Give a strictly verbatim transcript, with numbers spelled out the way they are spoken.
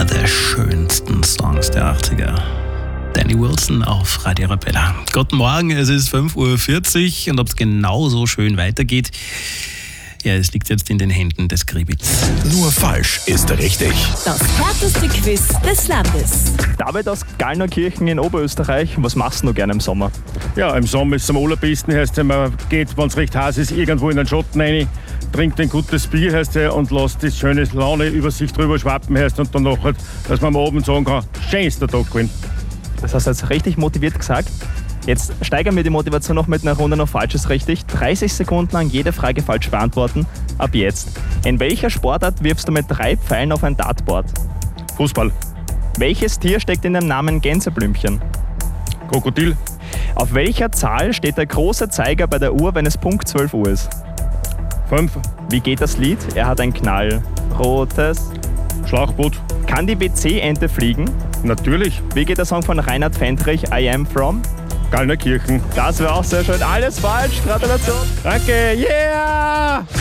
Einer der schönsten Songs der achtziger. Danny Wilson auf Radio Arabella. Guten Morgen, es ist fünf Uhr vierzig und ob es genauso schön weitergeht, ja, es liegt jetzt in den Händen des Kribitz. Nur falsch ist richtig. Das härteste Quiz des Landes. David aus Gallnerkirchen in Oberösterreich, was machst du noch gerne im Sommer? Ja, im Sommer ist es am allerbesten, heißt ja, man geht, wenn es recht heiß ist, irgendwo in den Schatten rein, trinkt ein gutes Bier, heißt ja, und lässt das schöne Laune über sich drüber schwappen, heißt, und dann nachher, dass man am Abend sagen kann, schönster Tag gewesen. Das hast du jetzt richtig motiviert gesagt. Jetzt steigern wir die Motivation noch mit einer Runde noch Falsches richtig. dreißig Sekunden lang jede Frage falsch beantworten. Ab jetzt. In welcher Sportart wirfst du mit drei Pfeilen auf ein Dartboard? Fußball, Welches Tier steckt in dem Namen Gänseblümchen? Krokodil, Auf welcher Zahl steht der große Zeiger bei der Uhr, wenn es Punkt zwölf Uhr ist? fünf, Wie geht das Lied? Er hat ein knallrotes. Schlauchboot, Kann die W C-Ente fliegen? natürlich, Wie geht der Song von Reinhard Fendrich, I Am From? Gallnerkirchen. Das wäre auch sehr schön. Alles falsch. Gratulation. Danke, yeah!